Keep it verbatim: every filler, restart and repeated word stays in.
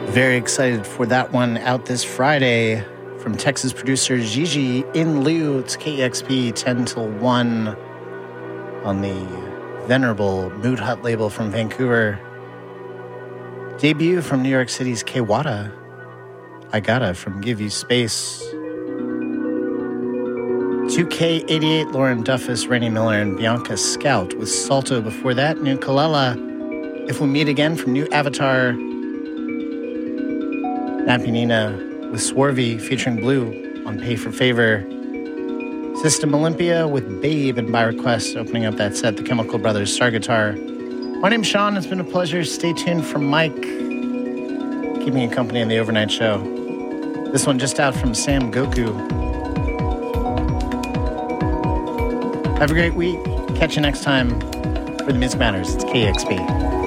Very excited for that one out this Friday from Texas producer Gigi in Liu. It's K E X P ten till one on the venerable Mood Hut label from Vancouver. Debut from New York City's Kwada. I Gotta from Give You Space. two K eighty-eight, Lauren Duffus, Rainey Miller, and Bianca Scout with Salto. Before that, New Kalela, If We Meet Again from New Avatar. Nappy Nina with Swarvy featuring Blue on Pay for Favor. System Olympia with Babe and By Request opening up that set. The Chemical Brothers, Star Guitar. My name's Sean. It's been a pleasure. Stay tuned for Mike, keeping you company on the overnight show. This one just out from Sam Goku. Have a great week. Catch you next time for The Music Matters. It's K E X P.